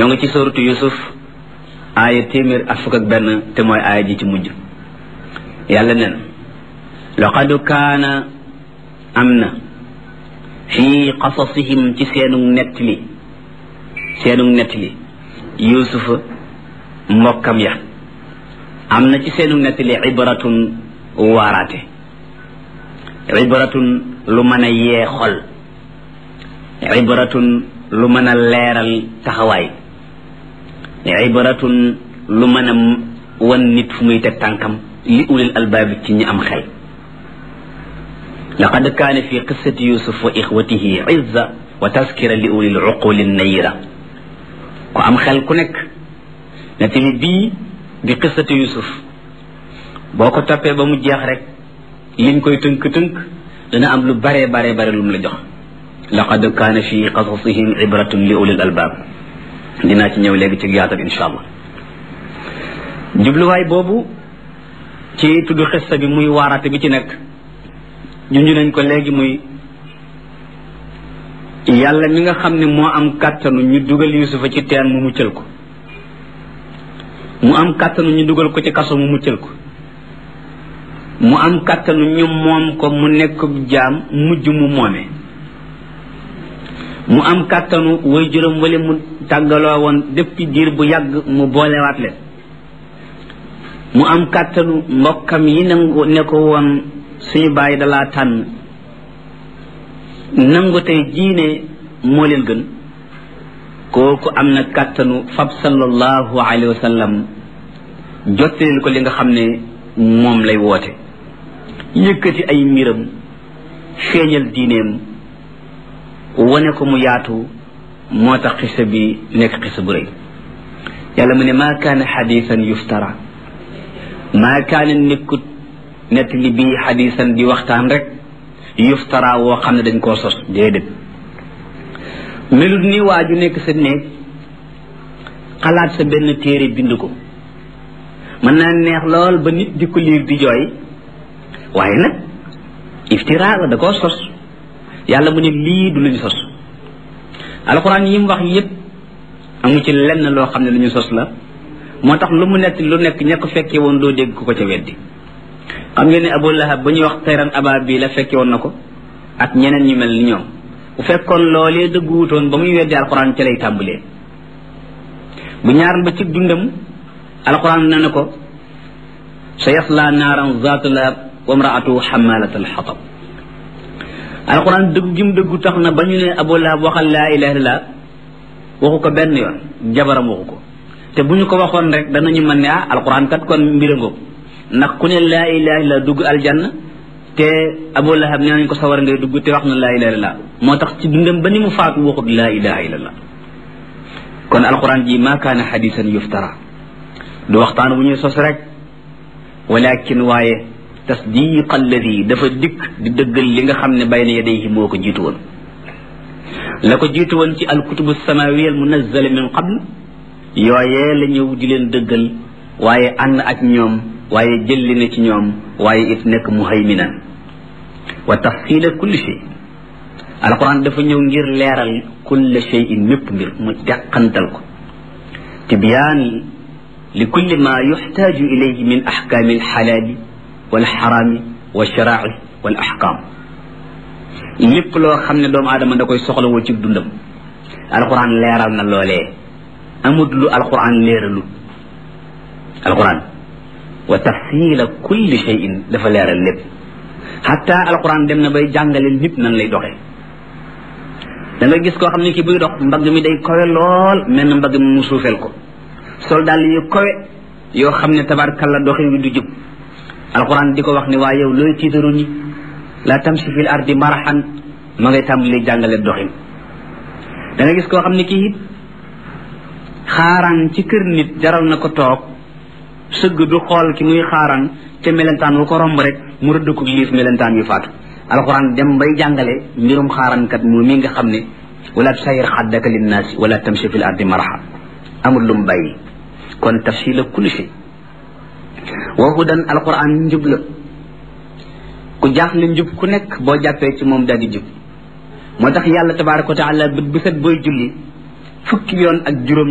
ñoo ngi ci suratu Yusuf aaya téeméer ak fukk ak benn te mooy aaya ji ci mujj. yàlla nen laqad kaana am na fii qasasihim ci seenug nettali yusufa mbokkam ya am na ci seenug nettali ibratun waaraate ibratun lu mën a yee xol ibratun lu mën a leeral taxawaay ibratun lu mën a wan nit fu muy teg tànkam li ulil albaabi ci ñi am xel laqad kaana fi qissati yusuf wa ixwatihi izza wa taskira li ulil uquli nayira ku am xel ku nekk nettali bii di qissati yusuf boo ko toppee ba mu jeex rek liñ koy tënk-tënk dana am lu bare lu mu la jox laqad kaana fi qasasihim ibratun li ulil albaab dinaa ci ñëw léegi ci yaatal insha allah jubluwaay boobu ci tudd xissa bi muy waaraate bi ci nekk junju nañ ko léegi muy yàlla mi nga xam ne moo am kàttanu ñu dugal yusufa ci teen mu muccal ko mu am kàttanu ñu dugal ko ci kaso mu muccal ko mu am kàttanu ñu moom ko mu nekk jaam mujj mu moome mu am kàttanu way juróom wala mu tàggaloo woon depuis diir bu yàgg mu boolewaat leen mu am kàttanu mbokkam yi nangu ne ko woon suñu bàyyi dalaa tànn nangu tey jiine moo leen gën kooku am na kàttanu fab sallallahu alayhi wa sallam jottaleel ko li nga xam ne moom lay woote yëkkati ay mbiram feeñal diineem wane ko mu yaatu moo tax xisa bi nekk xisa bu rëy yàlla mu ne maa kaana xadiisan yuftara maa kaana nekkut nett li bii xadiisan di waxtaan rek yuftara woo xam ne dañ koo sos déedéet melut ni waa ju nekk sa néeg xalaat sa benn téere bind ko mën naa neex lool ba nit di ko liir di jooy waaye nag iftira la da koo sos yàlla mu ne lii du luñu sos alxuraan yi mu wax yépp amu ci lenn loo xam ne lu ñu sos la moo tax lu mu nett lu nekk ña ko fekkee woon doo dégg ku ko ca weddi xam ngeen ne Abu Lahab ba ñuy wax tayran aba bi la fekke woon na ko ak ñeneen ñu mel ni ñoom bu fekkoon loolee dëgguwutoon ba muy weddi alxuraan ca lay tàmbalee bu ñaaral ba ci dundam alxuraan na ko sa yasla naaran zaatu lahab wa imraatu xamalat alxatab alxuraan dëggu gi mu dëggu tax na ba ñu ne Abu Lahab waxal laa ilaha illallah waxu ko benn yoon jabaram waxu ko te bu ñu ko waxoon rek danañu mën ne alxuraan kat kon mbirango ndax ku ne laa ilaha illallah dugg aljanna te Abu Lahab nee nañ ko sawar ngay dugg te wax na laa ilaha illallah moo tax ci dundam ba ni mu faatu waxut laa ilaha illallah kon alxuraan ji maa kaana xadiisan yuftara du waxtaan bu ñuy sos rek walakin waaye tasdiq alladi dafa dikk di dëggal li nga xam ne bayna yadayhi moo ko jiitu woon la ko jiitu woon ci alkutubu samawiya al munazzala min qabl yooyee la ñëw di leen dëggal waaye ànd ak ñoom waaye jëlli na ci ñoom waaye it nekk muhayminan wa tafsila kulli shay alquran dafa ñëw ngir leeral kulli shay'in mépp mbir mu teqantal ko tibyaan li kulli ma yuxtaaju ilayhi min axkaami alxalaali walxaraami walsharaaci wal axkaam lépp loo xam ne doomu aadama da koy soxlawoo ci dundam alquran leeral na loolee amut lu alquran leeralu alquran wa tafsila kulli shay'in dafa leeral lépp xatta alquran dem na bay jàngale nit nan lay doxee da nga gis koo xam ne ki buy dox mbagg mi day kowe lool mel na mbagg mi mu suufeel ko sol daal yu kowe yoo xam ne tabarkalla doxin wi du jub alquran di ko wax ne waa yow looy tiitaru ni la tamshi fil ardi marahan ma ngay tàmbali jàngale doxin da nga gis koo xam ne kii it xaaraan ci kër nit jaral na ko toog sëgg du xool ki muy xaaraan te melentaan wu ko romb rek mu rëdd ko liif melentaan yu faatu alquran dem bay jàngale mbirum xaaraankat moom mi nga xam ne wala tusayir xaddaka linnaasi wala tamshi fil ardi maraha amul lu mu bàyyi kon tafsila kulli shay wa hudan alquran njub la ku jaaxle njub ku nekk boo jàppee ci moom daal di jub moo tax yàlla tabaraka wa taala bët bu set booy julli fukki yoon ak juróom